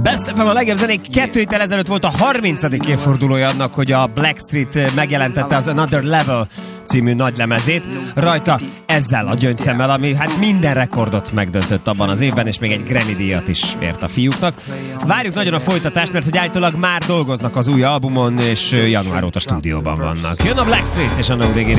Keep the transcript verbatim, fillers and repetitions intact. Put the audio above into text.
Best ef em a legjobb zenék. Kettő héttel ezelőtt volt a harmincadik évfordulója annak, hogy a Blackstreet megjelentette az Another Level című nagylemezét. Rajta ezzel a gyöngyszemmel, ami hát minden rekordot megdöntött abban az évben, és még egy Grammy-díjat is ért a fiúknak. Várjuk nagyon a folytatást, mert hogy állítólag már dolgoznak az új albumon, és január óta stúdióban vannak. Jön a Blackstreet és a No Diggity.